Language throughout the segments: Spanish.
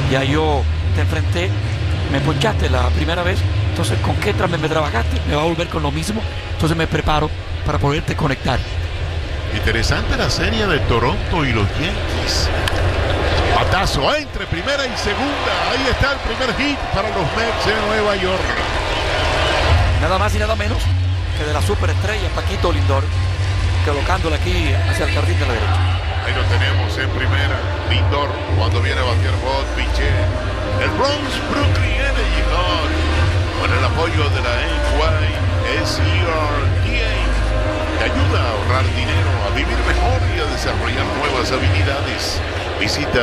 Ya yo te enfrenté, me ponchaste la primera vez, entonces ¿con qué me trabajaste? Me va a volver con lo mismo, entonces me preparo para poderte conectar. Interesante la serie de Toronto y los Yankees. Batazo entre primera y segunda. Ahí está el primer hit para los Mets de Nueva York. Nada más y nada menos que de la superestrella Paquito Lindor, colocándole aquí hacia el jardín de la derecha. Ahí lo tenemos en primera. Lindor cuando viene a batear Bob Pichel. El Bronx Brooklyn Energy Hall con el apoyo de la NYSERDA te ayuda a ahorrar dinero, a vivir mejor y a desarrollar nuevas habilidades. Visita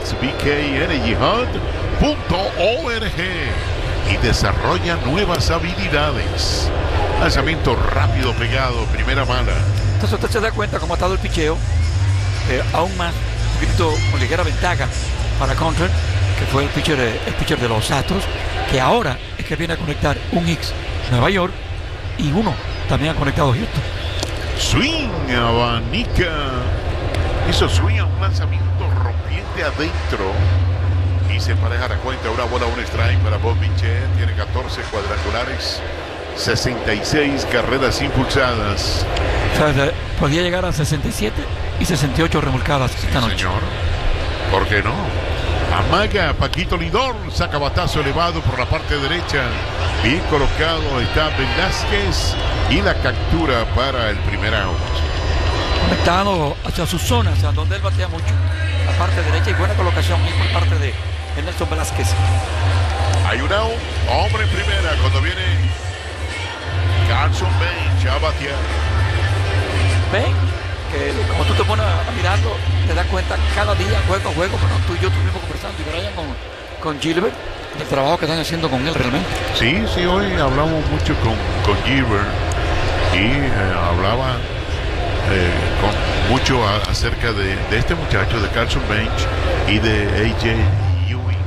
bxbkenergyhunt.org y desarrolla nuevas habilidades. Lanzamiento rápido pegado, primera mala. Entonces usted se da cuenta cómo ha estado el picheo, aún más, un poquito con ligera ventaja para Contrell, que fue el pitcher de los Astros, que ahora es que viene a conectar un X Nueva York y uno también ha conectado Houston. Swing, abanica. Hizo swing a un lanzamiento rompiente adentro y se pareja la cuenta. Una bola, un strike para Bob Pichel. Tiene 14 cuadrangulares, 66 carreras impulsadas. O sea, podía llegar a 67 y 68 remolcadas esta noche. Señor, ¿por qué no? Amaga Paquito Lindor, saca batazo elevado por la parte derecha. Bien colocado está Velázquez y la captura para el primer out. Conectado hacia su zona, hacia donde él batea mucho, la parte derecha, y buena colocación ahí por parte de Nelson Velázquez. Hay un out, hombre en primera cuando viene Carson Bench a batear. Ven que como tú te pones a mirarlo, te das cuenta cada día, juego a juego, pero tú y yo estuvimos conversando y Brian con Gilbert, el trabajo que están haciendo con él realmente. Sí, hoy hablamos mucho con Gilbert y hablaba mucho acerca de este muchacho, de Carson Bench y de AJ Ewing.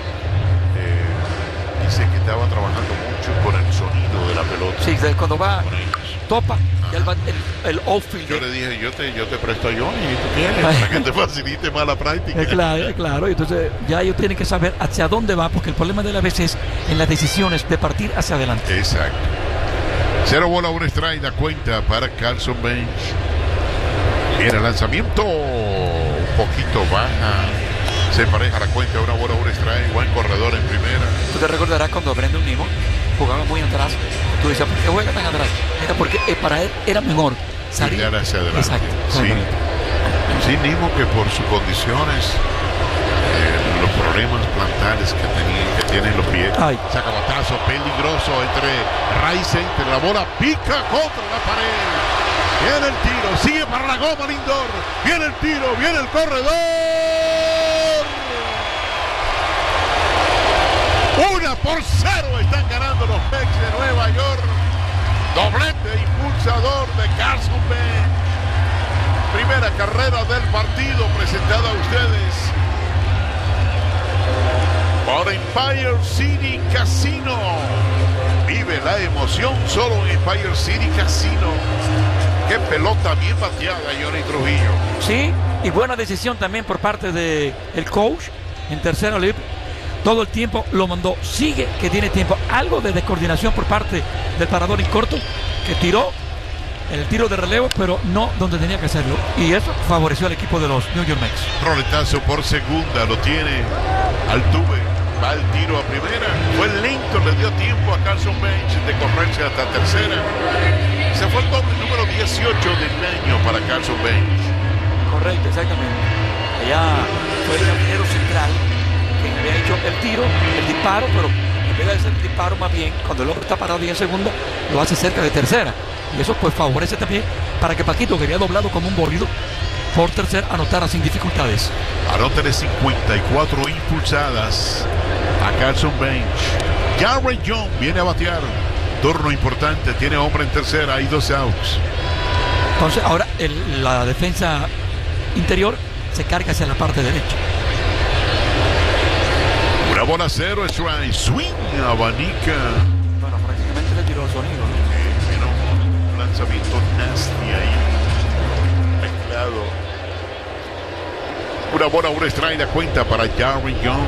Dice que estaba trabajando mucho con el sonido de la pelota. Sí, cuando va, topa, ya el outfield. Yo le dije, yo te presto a Johnny y tú tienes para que te facilite más la práctica. Claro, y entonces ya ellos tienen que saber hacia dónde va, porque el problema de la vez es en las decisiones de partir hacia adelante. Exacto. 0 bola, 1 strike, la cuenta para Carson Bench. Viene el lanzamiento, un poquito baja. Se pareja la cuenta, 1 bola, 1 strike, buen corredor en primera. Tú te recordarás cuando Brendan Nimmo jugaba muy atrás. Tú decías, ¿por qué juega tan atrás? Era porque para él era mejor salir hacia adelante. Exacto. Sí, Nimmo, que por sus condiciones, los problemas plantares que tienen los pies. Saca batazo peligroso entre Rice, entre la bola, pica contra la pared. Viene el tiro, sigue para la goma Lindor. Viene el tiro, viene el corredor. 1-0 están ganando los Mets de Nueva York. Doblete impulsador de Carson Bench. Primera carrera del partido presentada a ustedes por Empire City Casino. Vive la emoción solo en Empire City Casino. Qué pelota bien bateada, Johnny Trujillo. Sí, y buena decisión también por parte del coach en tercera lip. Todo el tiempo lo mandó, sigue que tiene tiempo. Algo de descoordinación por parte del parador en corto, que tiró el tiro de relevo, pero no donde tenía que hacerlo. Y eso favoreció al equipo de los New York Mets. Roletazo por segunda, lo tiene Altuve. Va el tiro a primera. Fue lento, le dio tiempo a Carson Bench de correrse hasta tercera. Se fue el doble número 18 del año para Carson Bench. Correcto, exactamente. Allá fue el jardinero central quien había hecho el tiro, el disparo, pero en vez de hacer el disparo más bien, cuando el hombre está parado bien en segunda, lo hace cerca de tercera. Y eso pues favorece también para que Paquito, que había doblado como un bólido, por tercer anotara sin dificultades. Anótale 54 impulsadas a Carson Bench. Jarrett John viene a batear. Turno importante, tiene hombre en tercera, hay 2 outs. Entonces ahora la defensa interior se carga hacia la parte derecha. 1 bola, 0 strike, swing, abanica. Bueno, prácticamente le tiró el sonido, ¿no? Vino un lanzamiento nasty ahí, mezclado. 1 bola, 1 strike, la cuenta para Jarrett John.